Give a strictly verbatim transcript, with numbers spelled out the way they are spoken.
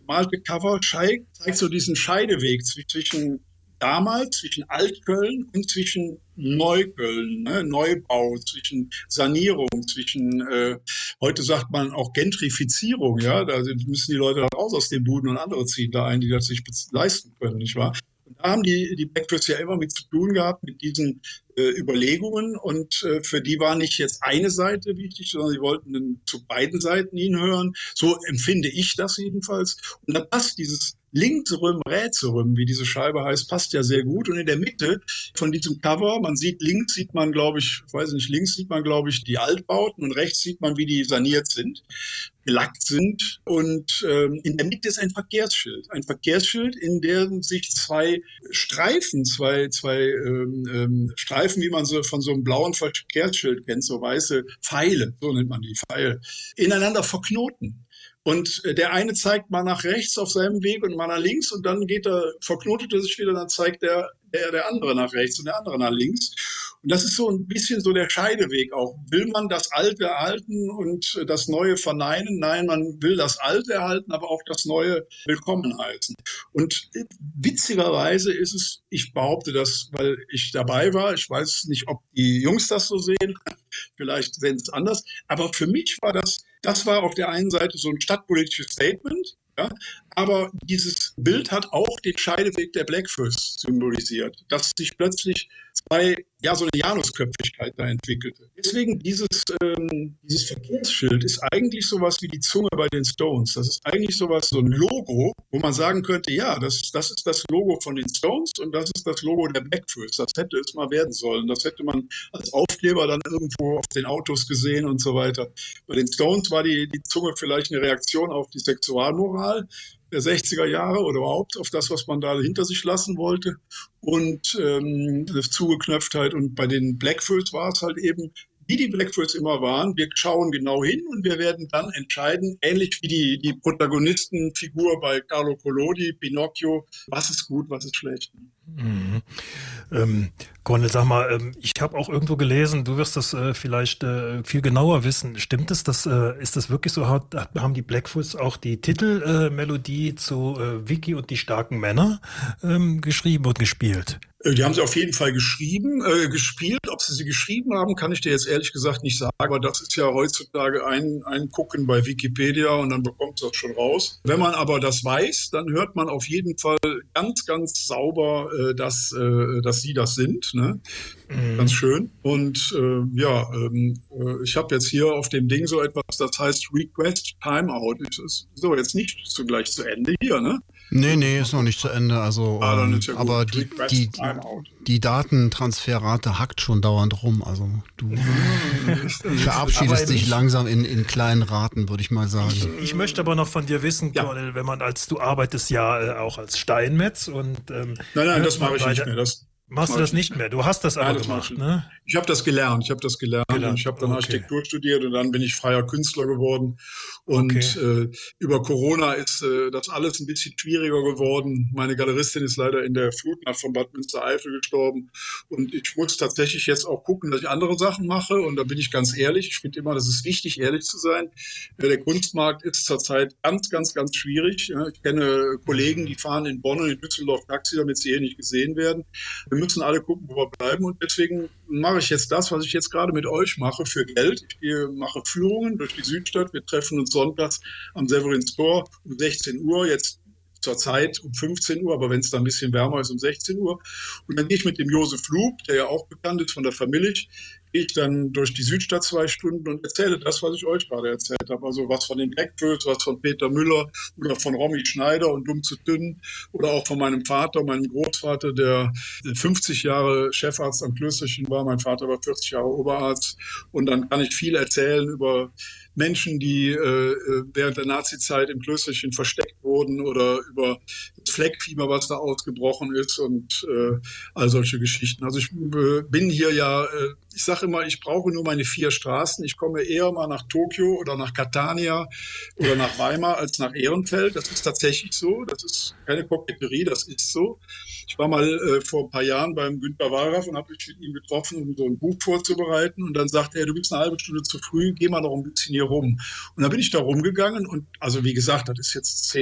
gemalte Cover zeigt, zeigt so diesen Scheideweg zwischen damals, zwischen Altköln und zwischen Neukölln, ne? Neubau, zwischen Sanierung, zwischen, äh, heute sagt man auch Gentrifizierung, ja, da müssen die Leute raus aus den Buden und andere ziehen da ein, die das sich leisten können, nicht wahr? Und da haben die, die Backfurs ja immer mit zu tun gehabt, mit diesen äh, Überlegungen. Und äh, für die war nicht jetzt eine Seite wichtig, sondern sie wollten zu beiden Seiten hinhören. So empfinde ich das jedenfalls. Und da passt dieses Linksrüm, Rätselrüm, wie diese Scheibe heißt, passt ja sehr gut. Und in der Mitte von diesem Cover, man sieht links, sieht man, glaube ich, ich weiß nicht, links sieht man, glaube ich, die Altbauten und rechts sieht man, wie die saniert sind, gelackt sind. Und ähm, in der Mitte ist ein Verkehrsschild. Ein Verkehrsschild, in dem sich zwei Streifen, zwei, zwei ähm, ähm, Streifen, wie man so von so einem blauen Verkehrsschild kennt, so weiße Pfeile, so nennt man die Pfeile, ineinander verknoten. Und der eine zeigt mal nach rechts auf seinem Weg und mal nach links und dann geht er, verknotet er sich wieder, dann zeigt der, der, der andere nach rechts und der andere nach links. Und das ist so ein bisschen so der Scheideweg auch. Will man das Alte erhalten und das Neue verneinen? Nein, man will das Alte erhalten, aber auch das Neue willkommen heißen. Und witzigerweise ist es, ich behaupte das, weil ich dabei war, ich weiß nicht, ob die Jungs das so sehen, vielleicht sehen sie es anders, aber für mich war das, das war auf der einen Seite so ein stadtpolitisches Statement, ja, aber dieses Bild hat auch den Scheideweg der Blackfurs symbolisiert, dass sich plötzlich zwei, ja, so eine Janusköpfigkeit da entwickelte. Deswegen dieses, ähm, dieses Verkehrsschild ist eigentlich sowas wie die Zunge bei den Stones. Das ist eigentlich sowas, so ein Logo, wo man sagen könnte, ja, das, das ist das Logo von den Stones und das ist das Logo der Blackfurs. Das hätte es mal werden sollen. Das hätte man als Aufkleber dann irgendwo auf den Autos gesehen und so weiter. Bei den Stones war die, die Zunge vielleicht eine Reaktion auf die Sexualmoral der sechziger Jahre oder überhaupt auf das, was man da hinter sich lassen wollte und ähm, eine Zugeknöpftheit. Und bei den Blackfurs war es halt eben, wie die Blackfurs immer waren, wir schauen genau hin und wir werden dann entscheiden, ähnlich wie die, die Protagonistenfigur bei Carlo Collodi, Pinocchio, was ist gut, was ist schlecht. Mhm. Ähm, Cornel, sag mal, ähm, ich habe auch irgendwo gelesen, du wirst das äh, vielleicht äh, viel genauer wissen. Stimmt es, dass, äh, ist das wirklich so, hat, haben die Blackfurs auch die Titelmelodie äh, zu äh, Vicky und die starken Männer ähm, geschrieben und gespielt? Die haben sie auf jeden Fall geschrieben, äh, gespielt. Ob sie sie geschrieben haben, kann ich dir jetzt ehrlich gesagt nicht sagen. Aber das ist ja heutzutage ein, ein Gucken bei Wikipedia und dann bekommt es das schon raus. Wenn man aber das weiß, dann hört man auf jeden Fall ganz, ganz sauber, äh, dass, äh, dass sie das sind. Ne? Mhm. Ganz schön. Und äh, ja, ähm, äh, ich habe jetzt hier auf dem Ding so etwas, das heißt Request Timeout. Ist so jetzt nicht zugleich zu Ende hier, ne? Nee, nee, ist noch nicht zu Ende. Also, ah, dann ähm, ist ja gut. aber die, die, die, die Datentransferrate hackt schon dauernd rum. Also du verabschiedest dich langsam in, in kleinen Raten, würde ich mal sagen. Ich, ich möchte aber noch von dir wissen, ja. Cornel, wenn man als, du arbeitest ja äh, auch als Steinmetz und ähm, nein, nein, das mache ich nicht mehr. Das Machst du das nicht mehr? Du hast das aber Nein, das gemacht, ne? Ich habe das gelernt. Ich habe das gelernt. gelernt. Und ich habe dann okay. Architektur studiert und dann bin ich freier Künstler geworden. Und okay. äh, über Corona ist äh, das alles ein bisschen schwieriger geworden. Meine Galeristin ist leider in der Flutnacht von Bad Münstereifel gestorben. Und ich muss tatsächlich jetzt auch gucken, dass ich andere Sachen mache. Und da bin ich ganz ehrlich. Ich finde immer, das ist wichtig, ehrlich zu sein. Der Kunstmarkt ist zurzeit ganz, ganz, ganz schwierig. Ich kenne Kollegen, die fahren in Bonn und in Düsseldorf Taxi, damit sie hier nicht gesehen werden. Wir müssen alle gucken, wo wir bleiben. Und deswegen mache ich jetzt das, was ich jetzt gerade mit euch mache, für Geld. Ich gehe, mache Führungen durch die Südstadt. Wir treffen uns sonntags am Severins Tor um sechzehn Uhr. Jetzt zur Zeit um fünfzehn Uhr, aber wenn es da ein bisschen wärmer ist, um sechzehn Uhr. Und dann gehe ich mit dem Josef Lub, der ja auch bekannt ist von der Familie, gehe ich dann durch die Südstadt zwei Stunden und erzähle das, was ich euch gerade erzählt habe. Also was von den Blackfurs, was von Peter Müller oder von Romy Schneider und Dumm zu dünn oder auch von meinem Vater, meinem Großvater, der fünfzig Jahre Chefarzt am Klösterchen war. Mein Vater war vierzig Jahre Oberarzt. Und dann kann ich viel erzählen über Menschen, die äh, während der Nazizeit im Klösterchen versteckt wurden oder über das Fleckfieber, was da ausgebrochen ist und äh, all solche Geschichten. Also ich äh, bin hier ja, äh, ich sage immer, ich brauche nur meine vier Straßen. Ich komme eher mal nach Tokio oder nach Catania oder nach Weimar als nach Ehrenfeld. Das ist tatsächlich so. Das ist keine Koketterie, das ist so. Ich war mal äh, vor ein paar Jahren beim Günter Wallraff und habe mich mit ihm getroffen, um so ein Buch vorzubereiten. Und dann sagte er, du bist eine halbe Stunde zu früh, geh mal noch ein bisschen hier rum. Und dann bin ich da rumgegangen und, also wie gesagt, das ist jetzt zehn